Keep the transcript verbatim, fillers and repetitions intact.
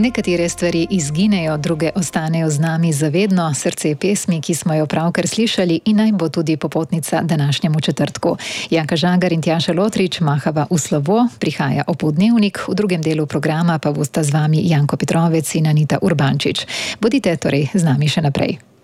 Nekatere stvari izginejo, druge ostanejo z nami zavedno. Srce pesmi, ki smo jo pravkar slišali, in naj bo tudi popotnica današnjemu četrtku. Janka Žagar in Tjaša Lotrič mahava v slovo, prihaja opoldnevnik, v drugem delu programa pa bosta z vami Janko Petrovec in Anita Urbančič. Bodite torej z nami še naprej.